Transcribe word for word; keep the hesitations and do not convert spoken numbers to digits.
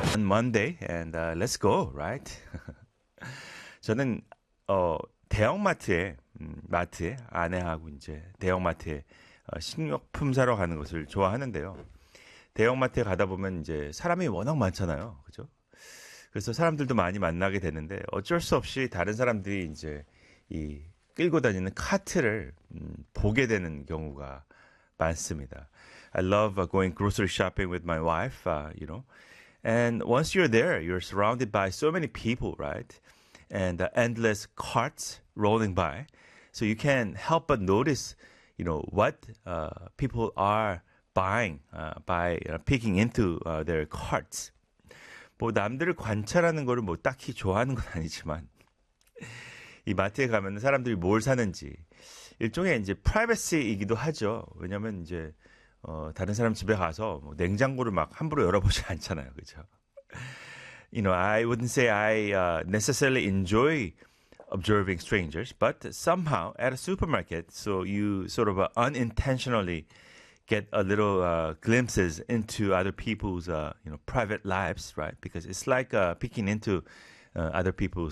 on Monday and uh, let's go, right? 저는 어 대형마트에 음, 마트에 아내하고 이제 대형마트에 어, 식료품 사러 가는 것을 좋아하는데요. 대형마트에 가다 보면 이제 사람이 워낙 많잖아요. 그죠? 그래서 사람들도 많이 만나게 되는데 어쩔 수 없이 다른 사람들이 이제 이 끌고 다니는 카트를 음, 보게 되는 경우가 많습니다. I love uh, going grocery shopping with my wife, uh, you know. And once you're there, you're surrounded by so many people, right? And uh, endless carts rolling by. So you can't help but notice, you know, what uh, people are buying uh, by uh, peeking into uh, their carts. 뭐 남들을 관찰하는 거를 뭐 딱히 좋아하는 건 아니지만 이 마트에 가면 사람들이 뭘 사는지 일종의 이제 프라이버시이기도 하죠. 왜냐면 이제 어, 다른 사람 집에 가서 뭐 냉장고를 막 함부로 열어보지 않잖아요. 그죠? You know, I wouldn't say I uh, necessarily enjoy observing strangers, but somehow at a supermarket, so you sort of uh, unintentionally get a little uh, glimpses into other people's, uh, you know, private lives, right? Because it's like uh, peeking into uh, other people's